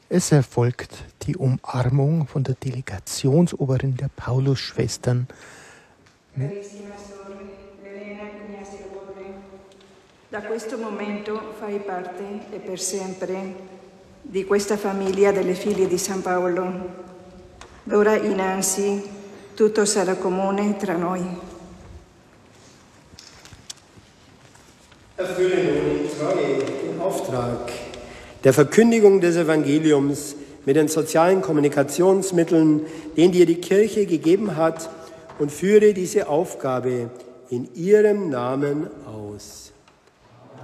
Es erfolgt die Umarmung von der Delegationsoberin der Paulusschwestern. Da questo momento fai parte e per sempre di questa famiglia delle figlie di San Paolo. D'ora innanzi tutto sarà comune tra noi. Erfülle nun in Treue den Auftrag der Verkündigung des Evangeliums mit den sozialen Kommunikationsmitteln, den dir die Kirche gegeben hat, und führe diese Aufgabe in ihrem Namen aus.